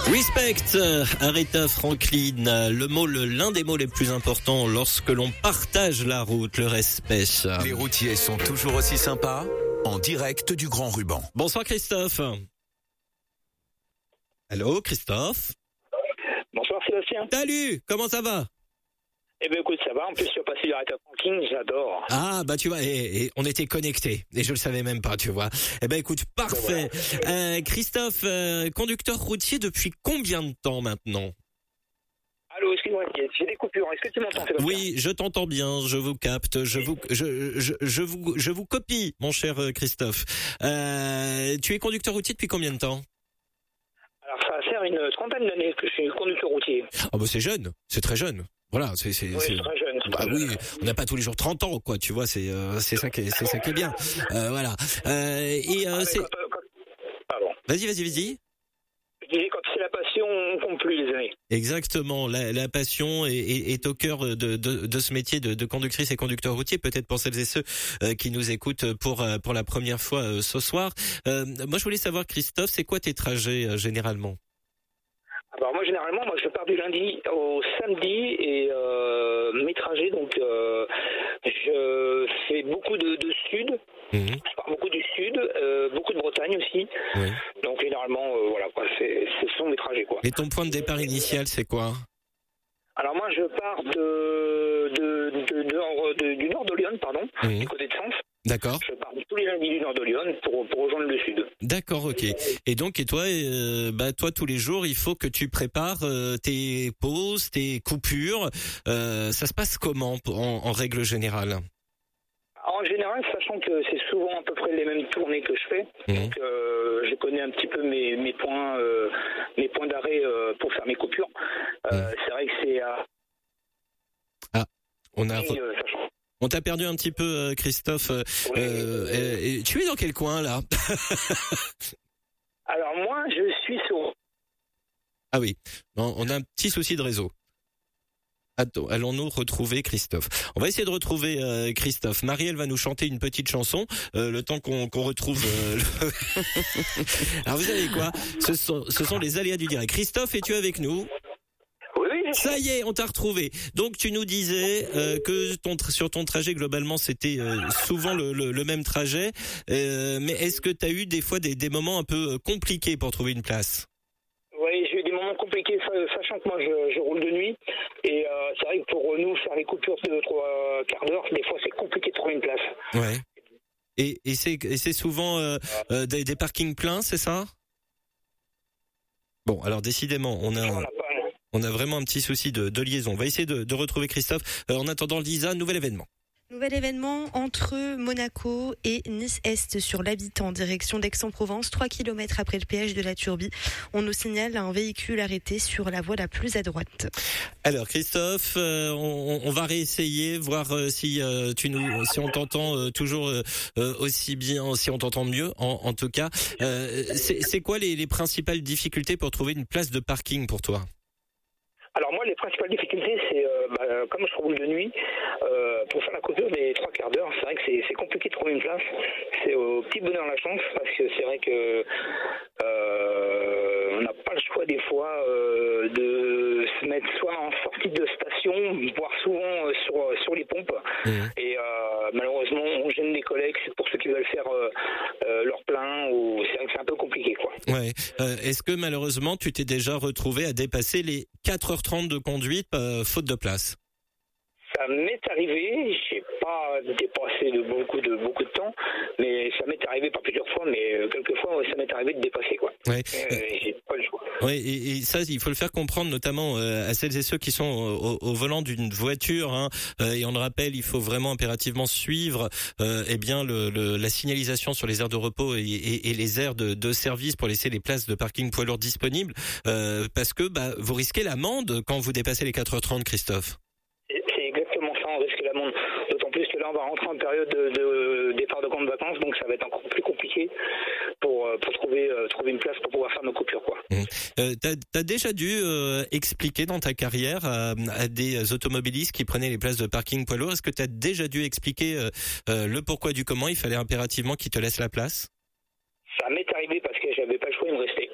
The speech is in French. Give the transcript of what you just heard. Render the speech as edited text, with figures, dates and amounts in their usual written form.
Respect, Aretha Franklin, l'un des mots les plus importants lorsque l'on partage la route, le respect. Les routiers sont toujours aussi sympas, en direct du Grand Ruban. Bonsoir Christophe. Allô Christophe. Bonsoir Sébastien. Salut, comment ça va? Eh ben écoute, ça va, en plus tu as passé l'Aretha Franklin, j'adore. Ah bah tu vois, et on était connectés, et je le savais même pas, tu vois. Eh ben écoute, parfait. Voilà. Christophe, conducteur routier depuis combien de temps maintenant? Allô, excuse-moi, j'ai des coupures, est-ce que tu m'entends Sébastien? Oui, je t'entends bien, je vous capte, je vous copie, mon cher Christophe. Tu es conducteur routier depuis combien de temps? Alors ça va faire une trentaine d'années que je suis conducteur routier. Ah bah c'est jeune, c'est très jeune. Voilà, c'est très jeune. Bah oui, on n'a pas tous les jours 30 ans quoi, tu vois, c'est ça qui est bien. Voilà. Pardon. Vas-y. Je disais, quand c'est la passion, on compte plus les années. Exactement, la passion est au cœur de ce métier de conductrice et conducteur routier, peut-être pour celles et ceux qui nous écoutent pour la première fois ce soir. Moi je voulais savoir Christophe, c'est quoi tes trajets généralement? Alors moi généralement, je pars du lundi au samedi et mes trajets, donc je fais beaucoup de sud, je pars beaucoup du sud, beaucoup de Bretagne aussi, oui. Donc généralement voilà quoi, ce sont mes trajets quoi. Et ton point de départ initial c'est quoi? Alors moi je pars du nord de Lyon, pardon, du côté de Sens. D'accord. Je pars tous les lundis du nord de Lyon pour rejoindre le sud. D'accord, ok. Et donc, toi, tous les jours, il faut que tu prépares tes pauses, tes coupures. Ça se passe comment en règle générale? En général, sachant que c'est souvent à peu près les mêmes tournées que je fais, donc je connais un petit peu mes points d'arrêt pour faire mes coupures. C'est vrai que c'est on t'a perdu un petit peu, Christophe. Tu es dans quel coin, là? Alors, moi, je suis sur... Ah oui, on a un petit souci de réseau. Attends, allons-nous retrouver Christophe? On va essayer de retrouver Christophe. Marielle va nous chanter une petite chanson, le temps qu'on retrouve... Alors, vous savez quoi? Ce sont les aléas du direct. Christophe, es-tu avec nous? Ça y est, on t'a retrouvé. Donc tu nous disais que sur ton trajet globalement c'était souvent le même trajet, mais est-ce que tu as eu des fois des moments un peu compliqués pour trouver une place? Oui, j'ai eu des moments compliqués, sachant que moi je roule de nuit et c'est vrai que pour nous faire les coupures de 3 quarts d'heure, des fois c'est compliqué de trouver une place. Ouais. Et c'est souvent des parkings pleins, c'est ça? Bon, alors décidément, on a vraiment un petit souci de liaison. On va essayer de retrouver Christophe. En attendant, Lisa, nouvel événement. Nouvel événement entre Monaco et Nice-Est sur l'Habitant, direction d'Aix-en-Provence, 3 km après le péage de la Turbie. On nous signale un véhicule arrêté sur la voie la plus à droite. Alors Christophe, on va réessayer, voir si on t'entend toujours aussi bien, si on t'entend mieux en tout cas. C'est quoi les principales difficultés pour trouver une place de parking pour toi? Alors moi, les principales difficultés, c'est comme je roule de nuit, pour faire la coupure des 3 quarts d'heure, c'est vrai que c'est compliqué de trouver une place. C'est au petit bonheur la chance, parce que c'est vrai que on n'a pas le choix des fois de se mettre soit en sortie de station, voire souvent sur les pompes. Et malheureusement, on gêne les collègues, c'est pour ceux qui veulent faire leur plein, ou c'est vrai que c'est un peu compliqué, quoi. Ouais. Est-ce que malheureusement, tu t'es déjà retrouvé à dépasser les 4h30 de conduite faute de place? Ça m'est arrivé, j'ai pas dépassé de beaucoup de temps, mais ça m'est arrivé pas plusieurs fois, mais quelques fois ça m'est arrivé de dépasser quoi. Ouais. J'ai pas le choix. Ouais, et ça il faut le faire comprendre notamment à celles et ceux qui sont au volant d'une voiture, hein, et on le rappelle, il faut vraiment impérativement suivre la signalisation sur les aires de repos et les aires de service pour laisser les places de parking poids lourds disponibles, parce que vous risquez l'amende quand vous dépassez les 4h30, Christophe. C'est exactement ça, on risque l'amende. D'autant plus que là, on va rentrer en période de départ de grandes vacances, donc ça va être encore plus compliqué pour trouver une place pour pouvoir faire nos coupures, quoi. T'as déjà dû expliquer dans ta carrière à des automobilistes qui prenaient les places de parking poids lourd, est-ce que t'as déjà dû expliquer le pourquoi du comment il fallait impérativement qu'ils te laissent la place? Ça m'est arrivé parce que j'avais pas le choix, il me restait.